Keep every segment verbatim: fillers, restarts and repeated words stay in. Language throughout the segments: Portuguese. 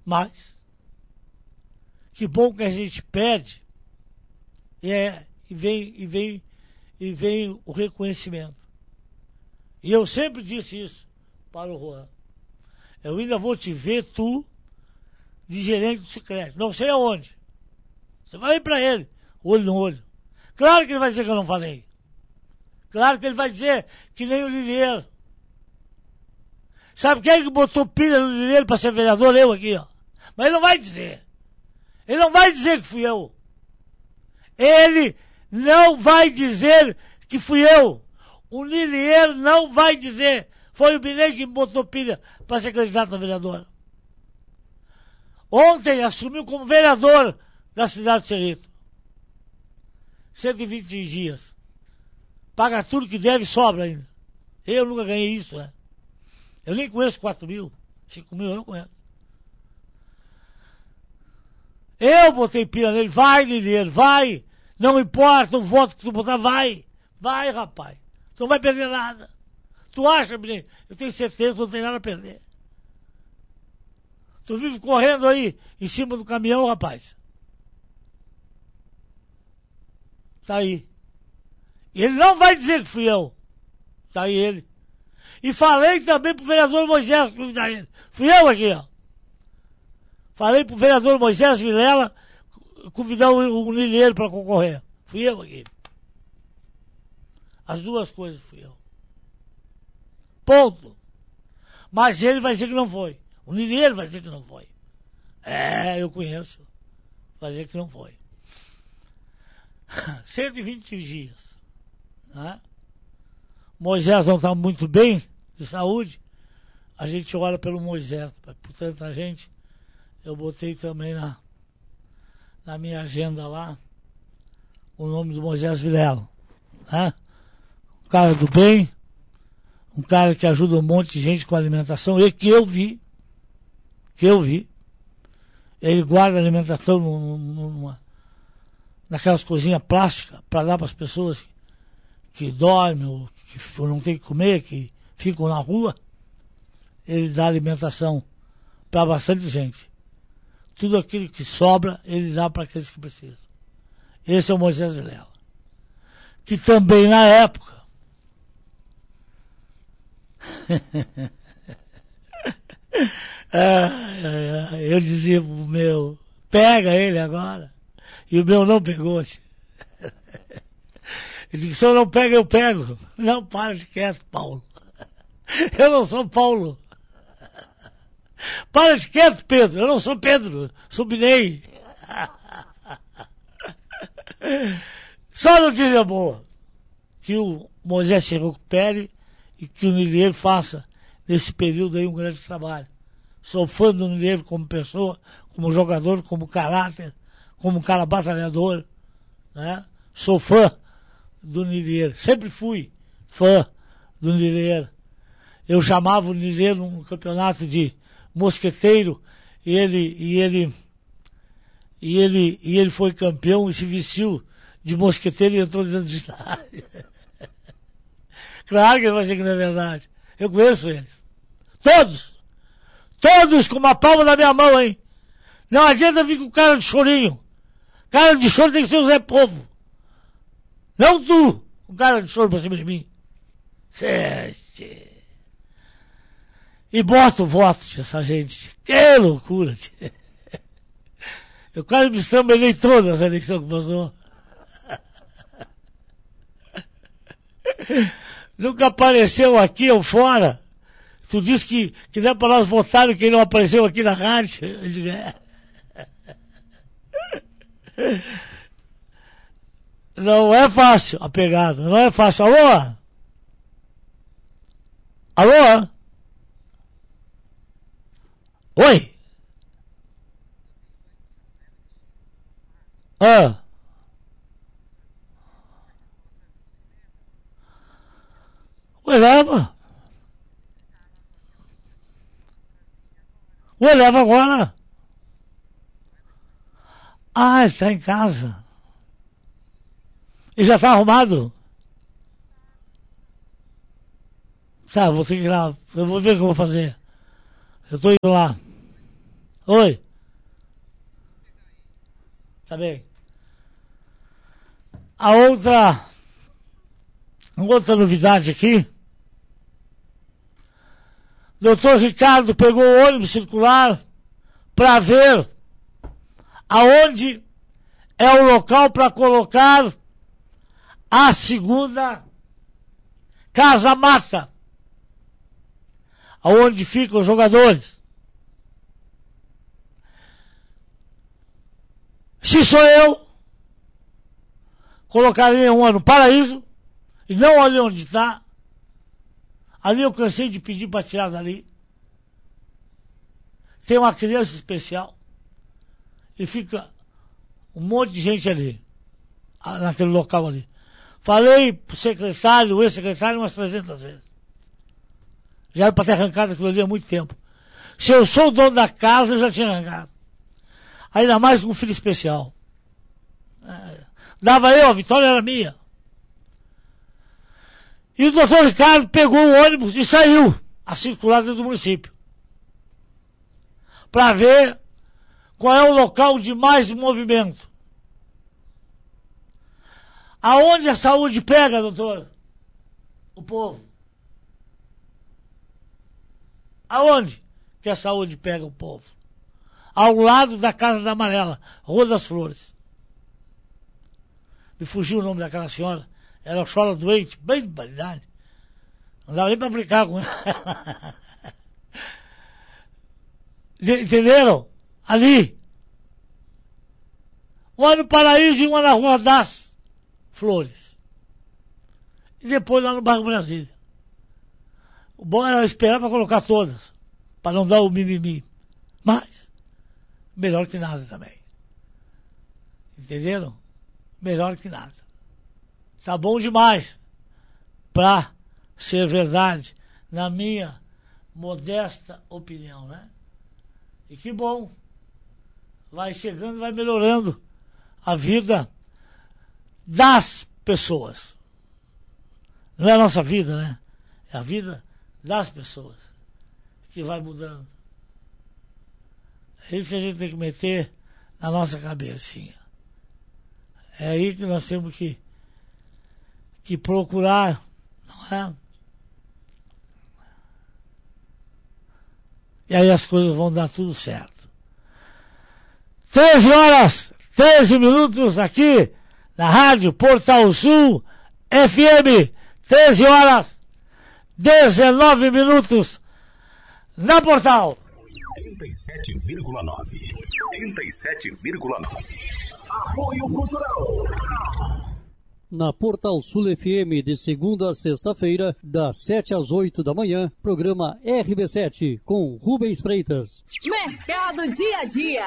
Mas, que bom que a gente pede e, é, e, vem, e, vem, e vem o reconhecimento. E eu sempre disse isso para o Juan. Eu ainda vou te ver, tu, de gerente do Sicredi. Não sei aonde. Você vai ir para ele, olho no olho. Claro que ele vai dizer que eu não falei. Claro que ele vai dizer que nem o Liliero. Sabe quem é que botou pilha no Liliero para ser vereador? Eu aqui, ó. Mas ele não vai dizer. Ele não vai dizer que fui eu. Ele não vai dizer que fui eu. O Liliero não vai dizer. Foi o Binei que me botou pilha para ser candidato a vereador. Ontem assumiu como vereador da cidade de Cerrito. cento e vinte dias. Paga tudo que deve e sobra ainda. Eu nunca ganhei isso, né? Eu nem conheço quatro mil, cinco mil, eu não conheço. Eu botei pilha nele, vai, Liliero, vai. Não importa o voto que tu botar, vai. Vai, rapaz. Tu não vai perder nada. Tu acha, menino? Eu tenho certeza que tu não tem nada a perder. Tu vive correndo aí em cima do caminhão, rapaz. Tá aí. Ele não vai dizer que fui eu. Tá aí ele. E falei também pro vereador Moisés convidar ele. Fui eu aqui, ó. Falei pro vereador Moisés Vilela convidar o, o Liliero para concorrer. Fui eu aqui. As duas coisas fui eu. Ponto. Mas ele vai dizer que não foi. O Liliero vai dizer que não foi. É, eu conheço. Vai dizer que não foi. cento e vinte dias. Né? Moisés não está muito bem de saúde. A gente ora pelo Moisés. Por tanta gente. Eu botei também na, na minha agenda lá o nome do Moisés Vilela. Né? Um cara do bem. Um cara que ajuda um monte de gente com alimentação. E que eu vi. Que eu vi. Ele guarda alimentação numa, naquelas coisinhas plásticas para dar para as pessoas que dormem ou que não tem que comer, que ficam na rua. Ele dá alimentação para bastante gente. Tudo aquilo que sobra, ele dá para aqueles que precisam. Esse é o Moisés Vilela. Que também na época ah, eu dizia pro meu, pega ele agora. E o meu não pegou. Ele disse, se eu não pego, eu pego. Não, para de quieto, Paulo. Eu não sou Paulo. Para de quieto, Pedro. Eu não sou Pedro. Sou Binei. Só notícia boa. Que o Moisés se recupere e que o Liliero faça nesse período aí um grande trabalho. Sou fã do Liliero como pessoa, como jogador, como caráter, como cara batalhador, né? Sou fã do Liliero. Sempre fui fã do Liliero. Eu chamava o Liliero num campeonato de mosqueteiro e ele, e ele, e ele, e ele foi campeão e se vestiu de mosqueteiro e entrou dentro do estádio. Claro que ele vai dizer que não é verdade. Eu conheço eles. Todos. Todos com uma palma na minha mão, hein? Não adianta vir com cara de chorinho. Cara de choro tem que ser o Zé Povo. Não tu, com cara de choro pra cima de mim. Sete. E bota o voto, tia, essa gente. Que loucura, tia. Eu quase me estrambelhei toda essa eleição que passou. Nunca apareceu aqui ou fora. Tu disse que, que não é para nós votarem quem não apareceu aqui na rádio. Eu digo, é. Não é fácil a pegada, não é fácil. Alô? Alô? Oi? Ah? Ué, leva. Ué, leva agora. Ah, ele está em casa. E já está arrumado? Tá, vou ter que ir lá. Eu vou ver o que eu vou fazer. Eu estou indo lá. Oi. Tá bem. A outra, outra novidade aqui, doutor Ricardo pegou o ônibus circular para ver aonde é o local para colocar a segunda casa mata, aonde ficam os jogadores. Se sou eu, colocaria uma no Paraíso, e não ali onde está. Ali eu cansei de pedir para tirar dali. Tem uma criança especial, e fica um monte de gente ali, naquele local ali. Falei pro secretário, o ex-secretário, umas trezentas vezes. Já era para ter arrancado aquilo ali há muito tempo. Se eu sou o dono da casa, eu já tinha arrancado. Ainda mais com um filho especial. Dava eu, a vitória era minha. E o doutor Ricardo pegou o ônibus e saiu a circular dentro do município. Para ver qual é o local de mais movimento. Aonde a saúde pega, doutor? O povo. Aonde que a saúde pega o povo? Ao lado da Casa da Amarela, Rua das Flores. Me fugiu o nome daquela senhora. Era chola doente, bem de validade. Não dava nem para brincar com ela. Entenderam? Ali. Uma no Paraíso e uma na Rua das Flores. E depois lá no bairro Brasília. O bom era esperar para colocar todas, para não dar o mimimi. Mas, melhor que nada também. Entenderam? Melhor que nada. Tá bom demais para ser verdade, na minha modesta opinião, né? E que bom. Vai chegando, vai melhorando a vida das pessoas. Não é a nossa vida, né? É a vida das pessoas que vai mudando. É isso que a gente tem que meter na nossa cabecinha. É aí que nós temos que, que procurar, não é? E aí as coisas vão dar tudo certo. treze horas, treze minutos aqui na Rádio Portal Sul F M. treze horas, dezenove minutos na Portal. trinta e sete vírgula nove. trinta e sete vírgula nove. Apoio Cultural. Na Portal Sul F M, de segunda a sexta-feira, das sete às oito da manhã, programa R B sete, com Rubens Freitas. Mercado Dia a Dia.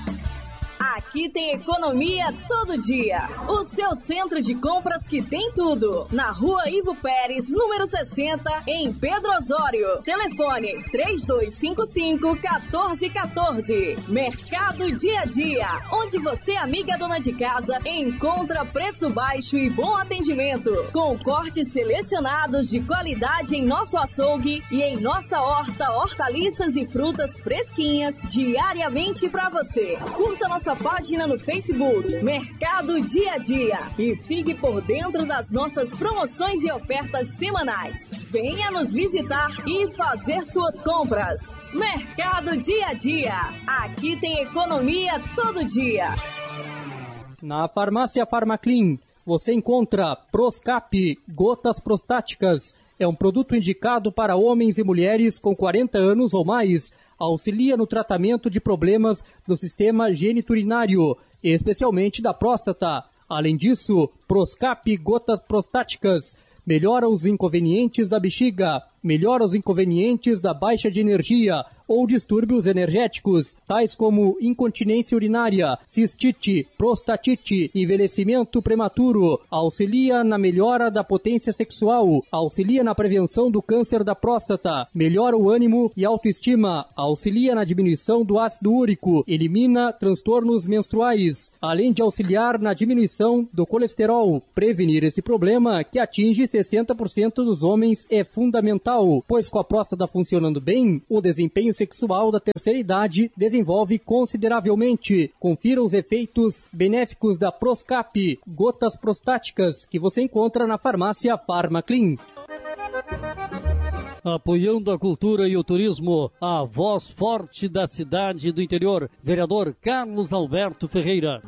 Aqui tem economia todo dia. O seu centro de compras que tem tudo. Na Rua Ivo Pérez, número sessenta, em Pedro Osório. Telefone três dois cinco cinco, um quatro um quatro. Mercado Dia a Dia, onde você, amiga dona de casa, encontra preço baixo e bom atendimento. Com cortes selecionados de qualidade em nosso açougue e em nossa horta, hortaliças e frutas fresquinhas diariamente para você. Curta nossa página no Facebook, Mercado Dia a Dia, e fique por dentro das nossas promoções e ofertas semanais. Venha nos visitar e fazer suas compras. Mercado Dia a Dia, aqui tem economia todo dia. Na Farmácia Farmaclean, você encontra Proscap, gotas prostáticas. É um produto indicado para homens e mulheres com quarenta anos ou mais. Auxilia no tratamento de problemas do sistema geniturinário, especialmente da próstata. Além disso, Proscap gotas prostáticas melhora os inconvenientes da bexiga, melhora os inconvenientes da baixa de energia ou distúrbios energéticos, tais como incontinência urinária, cistite, prostatite, envelhecimento prematuro, auxilia na melhora da potência sexual, auxilia na prevenção do câncer da próstata, melhora o ânimo e autoestima, auxilia na diminuição do ácido úrico, elimina transtornos menstruais, além de auxiliar na diminuição do colesterol. Prevenir esse problema, que atinge sessenta por cento dos homens, é fundamental. pré-natal, pois com a próstata funcionando bem, o desempenho sexual da terceira idade desenvolve consideravelmente. Confira os efeitos benéficos da Proscap, gotas prostáticas, que você encontra na farmácia Farmaclean. Apoiando a cultura e o turismo, a voz forte da cidade do interior, vereador Carlos Alberto Ferreira.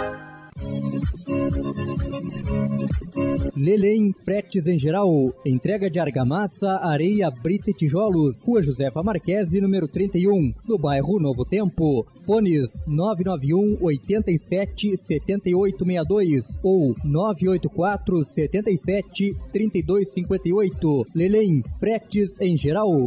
Lelém Fretes em Geral, entrega de argamassa, areia, brita e tijolos, Rua Josefa Marquesi, número trinta e um, no bairro Novo Tempo. Fones nove nove um, oito sete, sete oito seis dois ou nove oito quatro, sete sete, três dois cinco oito. Lelém Fretes em Geral.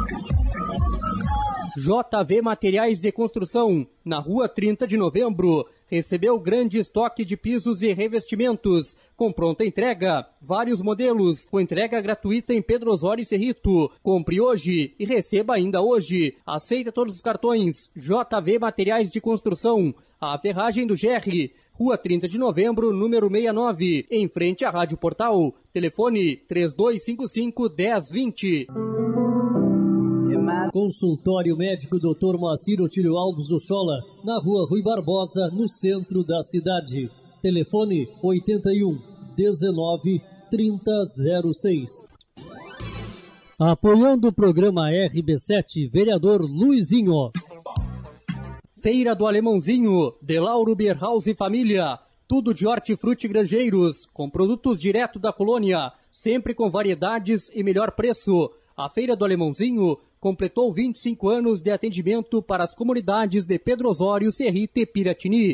J V Materiais de Construção, na Rua trinta de Novembro. Recebeu grande estoque de pisos e revestimentos, com pronta entrega, vários modelos, com entrega gratuita em Pedro Osório e Cerrito. Compre hoje e receba ainda hoje. Aceita todos os cartões. J V Materiais de Construção, a ferragem do G R, Rua trinta de Novembro, número sessenta e nove, em frente à Rádio Portal. Telefone três dois cinco cinco, um zero dois zero. Consultório médico doutor Moacir Otílio Alves Ochola, na Rua Rui Barbosa, no centro da cidade. Telefone oitenta e um, dezenove, trinta, zero seis. Apoiando o programa R B sete, vereador Luizinho. Feira do Alemãozinho, de Lauro Bierhaus e Família. Tudo de hortifruti granjeiros, com produtos direto da colônia, sempre com variedades e melhor preço. A Feira do Alemãozinho completou vinte e cinco anos de atendimento para as comunidades de Pedro Osório, Cerrito e Piratini.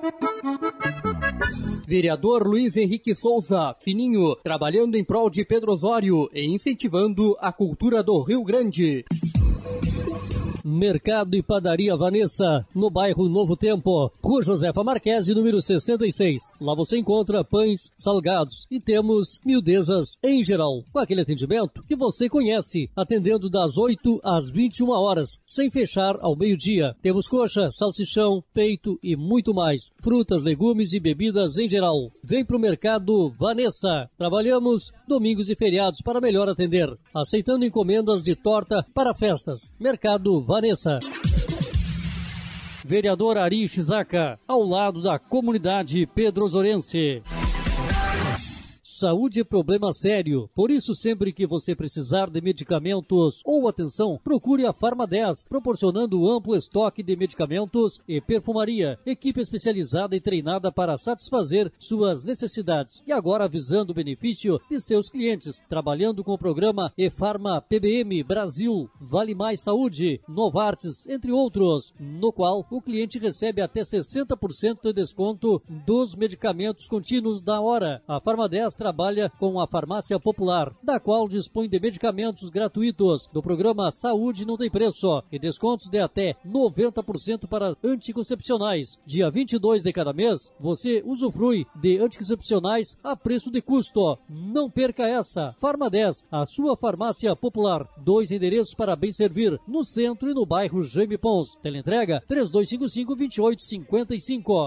Vereador Luiz Henrique Souza, fininho, trabalhando em prol de Pedro Osório e incentivando a cultura do Rio Grande. Mercado e Padaria Vanessa, no bairro Novo Tempo, Rua Josefa Marquesi, número sessenta e seis. Lá você encontra pães, salgados e temos miudezas em geral, com aquele atendimento que você conhece, atendendo das oito às vinte e uma horas, sem fechar ao meio-dia. Temos coxa, salsichão, peito e muito mais, frutas, legumes e bebidas em geral. Vem pro Mercado Vanessa. Trabalhamos domingos e feriados para melhor atender, aceitando encomendas de torta para festas. Mercado Vanessa. Vanessa. Vereador Ari Shizaka, ao lado da comunidade pedrosorense. Saúde é problema sério, por isso sempre que você precisar de medicamentos ou atenção, procure a Farma dez, proporcionando amplo estoque de medicamentos e perfumaria, equipe especializada e treinada para satisfazer suas necessidades. E agora visando o benefício de seus clientes, trabalhando com o programa E-Farma P B M Brasil, Vale Mais Saúde, Novartis, entre outros, no qual o cliente recebe até sessenta por cento de desconto dos medicamentos contínuos da hora. A Farma dez trabalha trabalha com a Farmácia Popular, da qual dispõe de medicamentos gratuitos do programa Saúde Não Tem Preço e descontos de até noventa por cento para anticoncepcionais. Dia vinte e dois de cada mês, você usufrui de anticoncepcionais a preço de custo. Não perca essa. Farma dez, a sua farmácia popular. Dois endereços para bem servir, no centro e no bairro Jaime Pons. Teleentrega três dois cinco cinco, dois oito cinco cinco.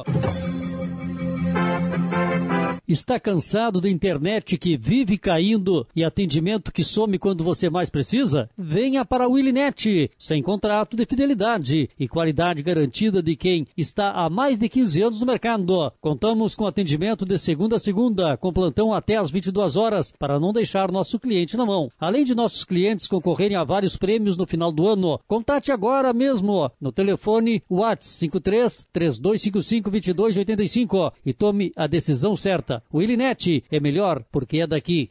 Está cansado da internet que vive caindo e atendimento que some quando você mais precisa? Venha para a Willinet, sem contrato de fidelidade e qualidade garantida de quem está há mais de quinze anos no mercado. Contamos com atendimento de segunda a segunda, com plantão até às vinte e duas horas, para não deixar nosso cliente na mão. Além de nossos clientes concorrerem a vários prêmios no final do ano, contate agora mesmo no telefone WhatsApp cinco três, três dois cinco cinco, dois dois oito cinco e tome a decisão certa. O Willinet é melhor porque é daqui.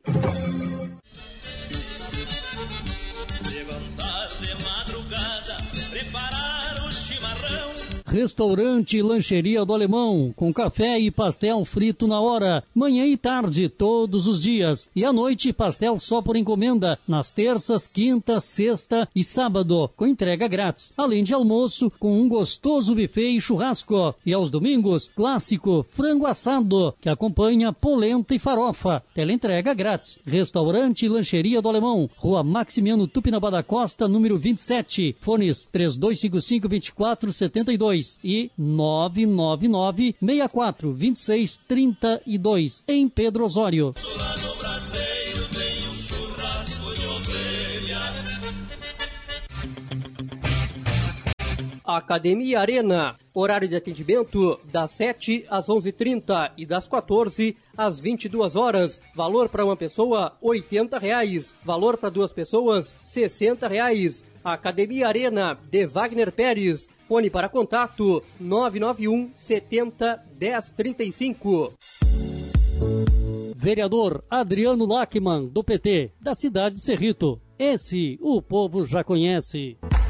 Levantar de madrugada, preparar o chimarrão. Restaurante e Lancheria do Alemão, com café e pastel frito na hora, manhã e tarde, todos os dias. E à noite, pastel só por encomenda, nas terças, quinta, sexta e sábado, com entrega grátis. Além de almoço, com um gostoso buffet e churrasco. E aos domingos, clássico frango assado, que acompanha polenta e farofa. Teleentrega grátis. Restaurante e Lancheria do Alemão, Rua Maximiano Tupinambá da Costa, número vinte e sete. Fones três dois cinco cinco, dois quatro sete dois e nove nove nove, seis quatro, dois seis, três dois, em Pedro Osório. Do lado braseiro tem um churrasco de ovelha. Academia Arena, horário de atendimento das sete às onze e trinta e das quatorze às vinte e duas horas. Valor para uma pessoa, oitenta reais. Valor para duas pessoas, sessenta reais. Academia Arena, de Wagner Pérez. Fone para contato, nove nove um, setenta, dez, trinta e cinco. Vereador Adriano Lachmann, do P T, da cidade de Cerrito. Esse o povo já conhece.